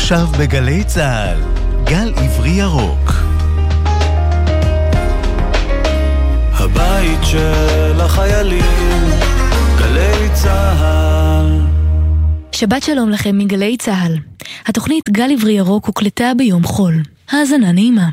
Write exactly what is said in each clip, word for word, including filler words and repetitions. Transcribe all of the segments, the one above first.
עכשיו בגלי צהל, גל עברי ירוק. הבית של החיילים, גלי צהל. שבת שלום לכם מגלי צהל. התוכנית גל עברי ירוק הוקלטה ביום חול. האזנה נעימה.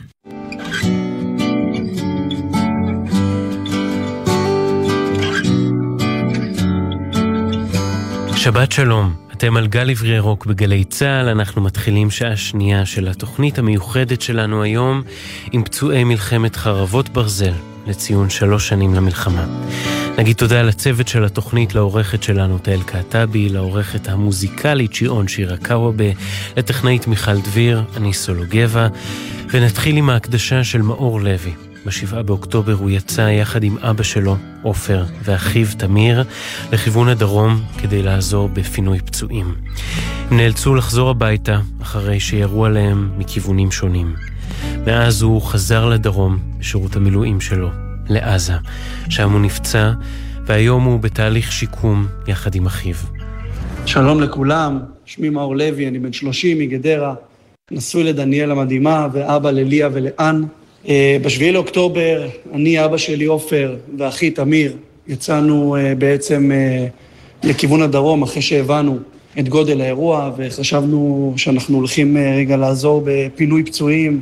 שבת שלום, אתם על גל עברי ירוק בגלי צהל. אנחנו מתחילים שעה שנייה של התוכנית המיוחדת שלנו היום עם פצועי מלחמת חרבות ברזל לציון שלוש שנים למלחמה. נגיד תודה לצוות של התוכנית, לעורכת שלנו תהל קעטבי, לעורכת המוזיקלית שיעון שירה קאוובה, לטכנאית מיכל דביר, אני סולוגבה, ונתחיל עם ההקדשה של מאור לוי. בשבעה באוקטובר הוא יצא יחד עם אבא שלו, עופר, ואחיו תמיר, לכיוון הדרום כדי לעזור בפינוי פצועים. הם נאלצו לחזור הביתה אחרי שירו עליהם מכיוונים שונים. מאז הוא חזר לדרום בשירות המילואים שלו, לעזה, שם הוא נפצע, והיום הוא בתהליך שיקום יחד עם אחיו. שלום לכולם, שמי מאור לוי, אני בן שלושים מגדרה, נשוי לדניאל המדהימה ואבא לליה ולאן. בשביעי לאוקטובר, אני, אבא שלי עופר ואחי תמיר, יצאנו בעצם לכיוון הדרום אחרי שהבנו את גודל האירוע, וחשבנו שאנחנו הולכים רגע לעזור בפינוי פצועים,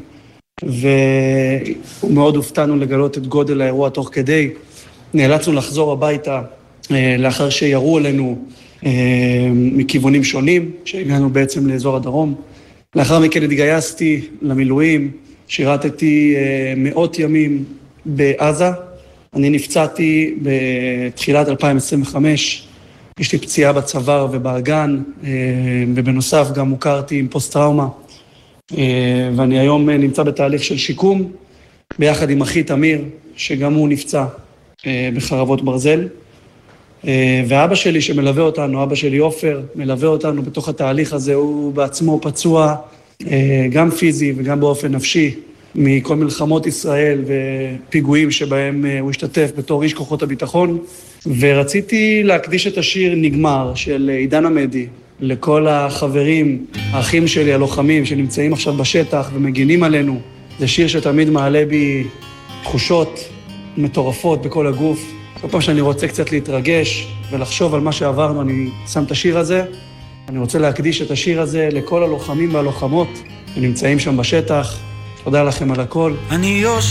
ומאוד הופתענו לגלות את גודל האירוע תוך כדי. נאלצנו לחזור הביתה לאחר שירו עלינו מכיוונים שונים, שהגענו בעצם לאזור הדרום. לאחר מכן התגייסתי למילואים, שירתתי מאות ימים בעזה. אני נפצעתי בתחילת אלפיים עשרים וחמש, יש לי פציעה בצוואר ובאגן, ובנוסף גם מוכרתי עם פוסט-טראומה, ואני היום נמצא בתהליך של שיקום, ביחד עם אחי תמיר, שגם הוא נפצע בחרבות ברזל, ואבא שלי שמלווה אותנו, אבא שלי עופר, מלווה אותנו בתוך התהליך הזה, הוא בעצמו פצוע, גם פיזי וגם באופן נפשי, מכל מלחמות ישראל ופיגועים שבהם הוא השתתף בתור איש כוחות הביטחון. ורציתי להקדיש את השיר נגמר של עידן עמדי לכל החברים, האחים שלי, הלוחמים שנמצאים עכשיו בשטח ומגינים עלינו. זה שיר שתמיד מעלה בי תחושות מטורפות בכל הגוף. כל פעם שאני רוצה קצת להתרגש ולחשוב על מה שעברנו, אני שם את השיר הזה. אני רוצה להקדיש את השיר הזה לכל הלוחמים והלוחמות שנמצאים שם בשטח. תודה לכם על הכל. אני